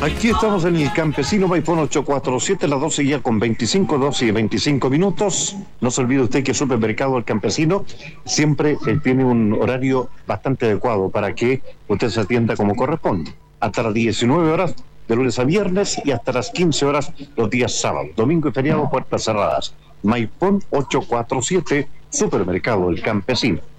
Aquí estamos en el Campesino Maipón 847, las 12 ya con 12 y 25 minutos. No se olvide usted que Supermercado El Campesino siempre tiene un horario bastante adecuado para que usted se atienda como corresponde. Hasta las 19 horas de lunes a viernes y hasta las 15 horas los días sábados. Domingo y feriado, puertas cerradas. Maipón 847, Supermercado El Campesino.